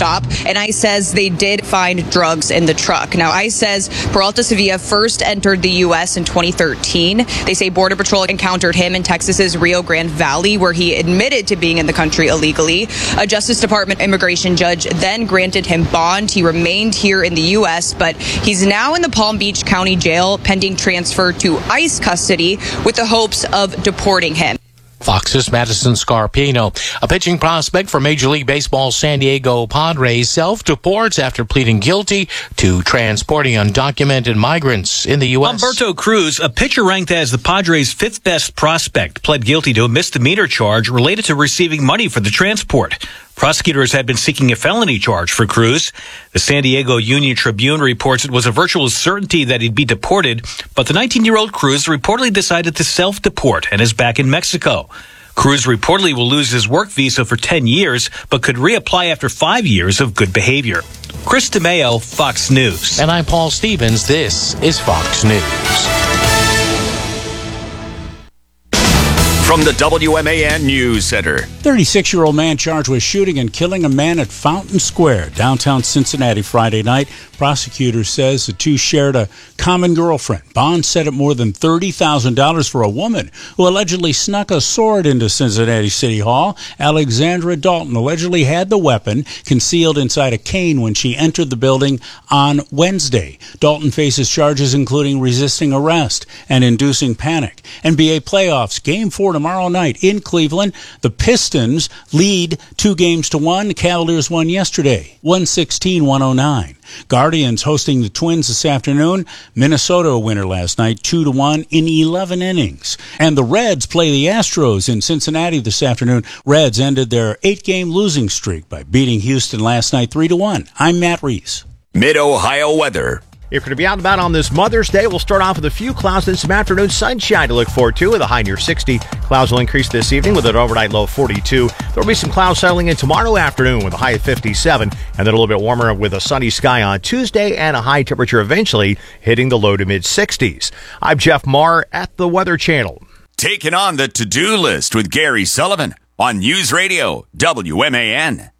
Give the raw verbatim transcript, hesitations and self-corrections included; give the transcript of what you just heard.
stop, and ICE says they did find drugs in the truck. Now, ICE says Peralta Sevilla first entered the U S in twenty thirteen. They say Border Patrol encountered him in Texas's Rio Grande Valley, where he admitted to being in the country illegally. A Justice Department immigration judge then granted him bond. He remained here in the U S, but he's now in the Palm Beach County Jail pending transfer to ICE custody with the hopes of deporting him. Fox's Madison Scarpino, a pitching prospect for Major League Baseball's San Diego Padres, self-deports after pleading guilty to transporting undocumented migrants in the U S. Humberto Cruz, a pitcher ranked as the Padres' fifth best prospect, pled guilty to a misdemeanor charge related to receiving money for the transport. Prosecutors had been seeking a felony charge for Cruz. The San Diego Union Tribune reports it was a virtual certainty that he'd be deported, but the nineteen-year-old Cruz reportedly decided to self-deport and is back in Mexico. Cruz reportedly will lose his work visa for ten years, but could reapply after five years of good behavior. Chris DeMeo, Fox News. And I'm Paul Stevens. This is Fox News. From the W M A N News Center. thirty-six-year-old man charged with shooting and killing a man at Fountain Square, downtown Cincinnati, Friday night. Prosecutor says the two shared a common girlfriend. Bond set at more than thirty thousand dollars for a woman who allegedly snuck a sword into Cincinnati City Hall. Alexandra Dalton allegedly had the weapon concealed inside a cane when she entered the building on Wednesday. Dalton faces charges including resisting arrest and inducing panic. N B A playoffs, game four tomorrow night in Cleveland. The Pistons lead two games to one. The Cavaliers won yesterday, one sixteen to one oh nine. Guardians hosting the Twins this afternoon. Minnesota a winner last night, two to one in eleven innings. And the Reds play the Astros in Cincinnati this afternoon. Reds ended their eight-game losing streak by beating Houston last night three to one. I'm Matt Reese. Mid-Ohio weather. If you're going to be out and about on this Mother's Day, we'll start off with a few clouds and some afternoon sunshine to look forward to with a high near sixty. Clouds will increase this evening with an overnight low of forty-two. There will be some clouds settling in tomorrow afternoon with a high of fifty-seven, and then a little bit warmer with a sunny sky on Tuesday and a high temperature eventually hitting the low to mid sixties. I'm Jeff Marr at the Weather Channel. Taking on the to-do list with Gary Sullivan on News Radio W M A N.